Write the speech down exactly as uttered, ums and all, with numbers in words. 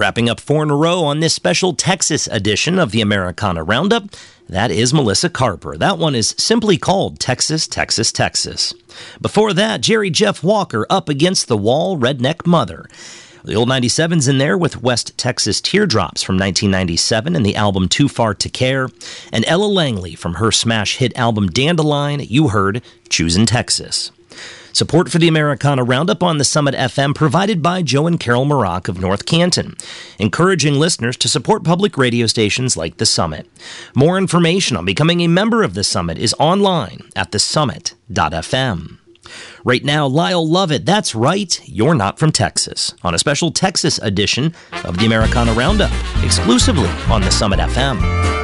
Wrapping up four in a row on this special Texas edition of the Americana Roundup, that is Melissa Carper. That one is simply called Texas, Texas, Texas. Before that, Jerry Jeff Walker, Up Against the Wall, Redneck Mother. The old ninety-seven's in there with West Texas Teardrops from nineteen ninety-seven and the album Too Far to Care. And Ella Langley from her smash hit album Dandelion, you heard Choosin' Texas. Support for the Americana Roundup on the Summit F M provided by Joe and Carol Maroc of North Canton, encouraging listeners to support public radio stations like the Summit. More information on becoming a member of the Summit is online at the summit dot f m. Right now, Lyle Lovett, that's right, You're Not From Texas, on a special Texas edition of the Americana Roundup, exclusively on the Summit F M.